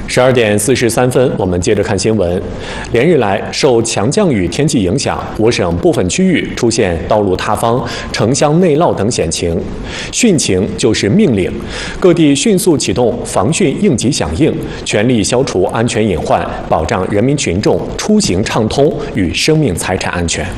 12点43分，我们接着看新闻。连日来，受强降雨天气影响，我省部分区域出现道路塌方、城乡内涝等险情。汛情就是命令，各地迅速启动防汛应急响应，全力消除安全隐患，保障人民群众出行畅通与生命财产安全。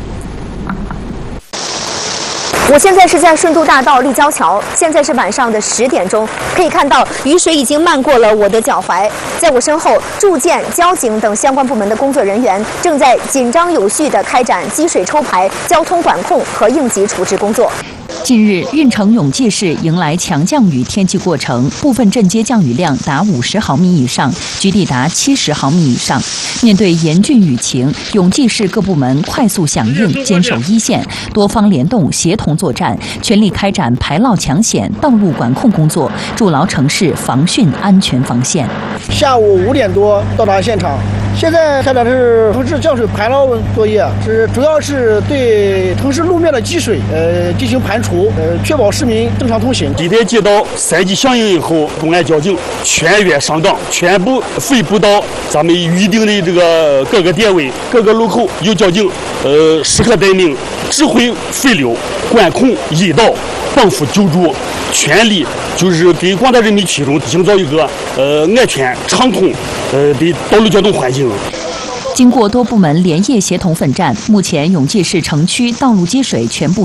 我现在是在顺渡大道立交桥，现在是晚上的10点钟，可以看到雨水已经漫过了我的脚踝。在我身后，住建、交警等相关部门的工作人员正在紧张有序地开展积水抽排、交通管控和应急处置工作。 近日，运城永济市迎来强降雨天气过程，部分镇街降雨量达50毫米以上，局地达70毫米以上。面对严峻雨情，永济市各部门快速响应，坚守一线，多方联动，协同作战，全力开展排涝抢险、道路管控工作，筑牢城市防汛安全防线。 下午5点多到达现场。现在开展的是城市降水排涝作业，主要是对城市路面的积水进行盘除，确保市民正常通行。 地台街道3级响应以后，公安交警全员上岗，全部飞布到咱们预定的这个各个点位、各个路口，有交警时刻待命，指挥水流、管控引导、帮扶救助，全力就是给广大人民群众营造一个安全畅通的道路交通环境。 经过多部门连夜协同奋战，目前永济市城区道路积水全部